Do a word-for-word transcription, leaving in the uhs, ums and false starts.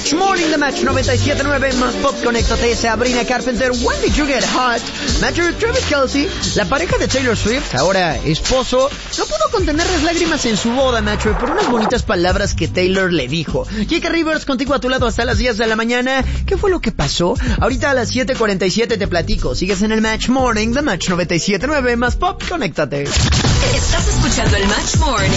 Match Morning, The Match noventa y siete punto nueve más Pop. Conéctate. Sabrina Carpenter, When Did You Get Hot? Matthew Travis Kelce, la pareja de Taylor Swift, ahora esposo, no pudo contener las lágrimas en su boda, Matthew, por unas bonitas palabras que Taylor le dijo. Kika Rivers, contigo a tu lado hasta las diez de la mañana. ¿Qué fue lo que pasó? Ahorita a las siete cuarenta y siete te platico. Sigues en el Match Morning, The Match noventa y siete punto nueve más Pop. Conéctate. Estás escuchando el Match Morning.